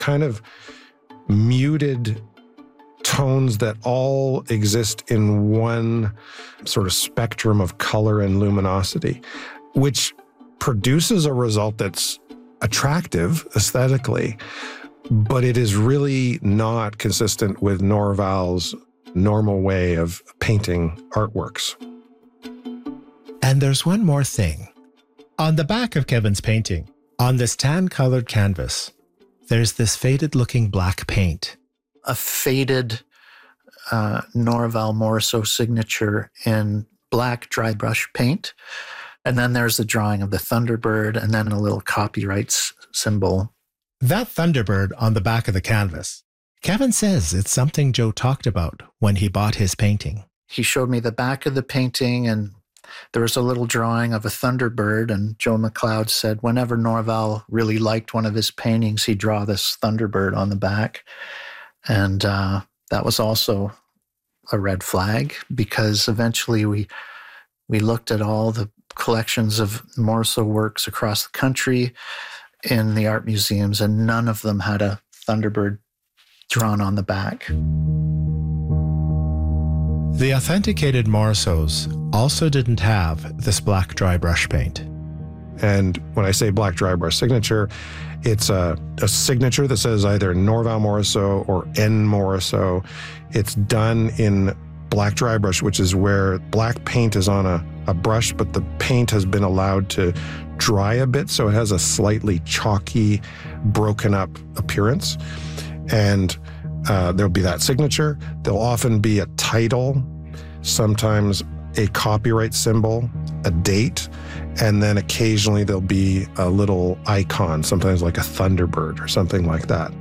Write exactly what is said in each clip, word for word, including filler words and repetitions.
kind of muted tones that all exist in one sort of spectrum of color and luminosity, which produces a result that's attractive aesthetically, but it is really not consistent with Norval's normal way of painting artworks. And there's one more thing. On the back of Kevin's painting, on this tan-colored canvas, there's this faded-looking black paint. A faded uh, Norval Morrisseau signature in black dry brush paint. And then there's the drawing of the Thunderbird and then a little copyright s- symbol. That Thunderbird on the back of the canvas, Kevin says it's something Joe talked about when he bought his painting. He showed me the back of the painting and there was a little drawing of a Thunderbird, and Joe McLeod said whenever Norval really liked one of his paintings, he'd draw this Thunderbird on the back. And uh, that was also a red flag because eventually we we looked at all the collections of Morrisseau works across the country in the art museums, and none of them had a Thunderbird drawn on the back. The authenticated Morrisseaus also didn't have this black dry brush paint. And when I say black dry brush signature, it's a, a signature that says either Norval Morrisseau or N Morrisseau. It's done in black dry brush, which is where black paint is on a, a brush, but the paint has been allowed to dry a bit, so it has a slightly chalky, broken up appearance. And uh, there'll be that signature. There'll often be a title, sometimes a copyright symbol, a date, and then occasionally there'll be a little icon, sometimes like a Thunderbird or something like that.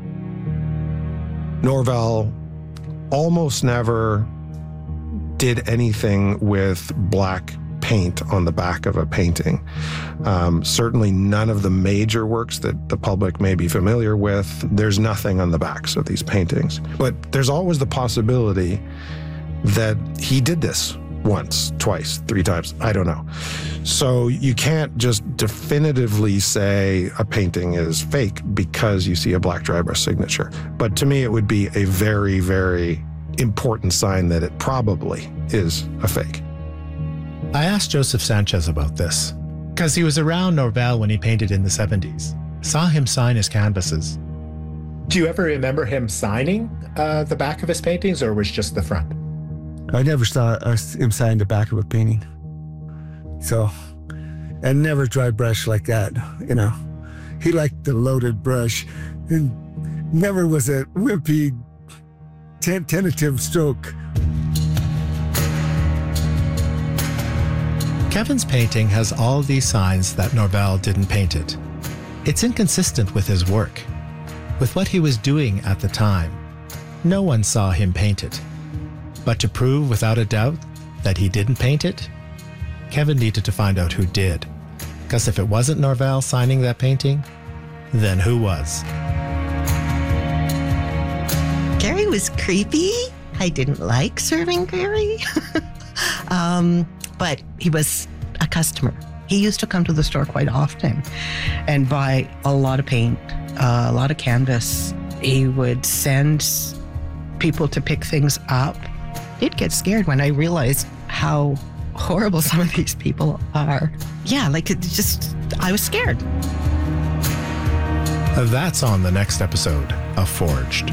Norval almost never did anything with black paint on the back of a painting. Um, certainly none of the major works that the public may be familiar with, there's nothing on the backs of these paintings. But there's always the possibility that he did this once, twice, three times, I don't know. So you can't just definitively say a painting is fake because you see a black dry brush signature. But to me, it would be a very, very important sign that it probably is a fake. I asked Joseph Sanchez about this, because he was around Norval when he painted in the seventies, saw him sign his canvases. Do you ever remember him signing uh, the back of his paintings, or was just the front? I never saw uh, him sign the back of a painting. So, and never dry brush like that, you know. He liked the loaded brush and never was a wimpy, ten- tentative stroke. Kevin's painting has all these signs that Norval didn't paint it. It's inconsistent with his work, with what he was doing at the time. No one saw him paint it. But to prove without a doubt that he didn't paint it, Kevin needed to find out who did. Because if it wasn't Norval signing that painting, then who was? Gary was creepy. I didn't like serving Gary. um, but he was a customer. He used to come to the store quite often and buy a lot of paint, uh, a lot of canvas. He would send people to pick things up. I'd get scared when I realized how horrible some of these people are. Yeah, like it just, I was scared. That's on the next episode of Forged.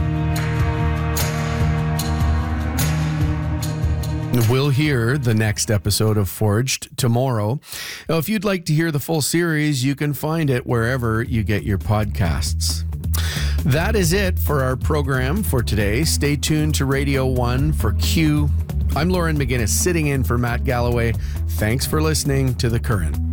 We'll hear the next episode of Forged tomorrow. Now, if you'd like to hear the full series, you can find it wherever you get your podcasts. That is it for our program for today. Stay tuned to Radio One for Q. I'm Lauren McGinnis, sitting in for Matt Galloway. Thanks for listening to The Current.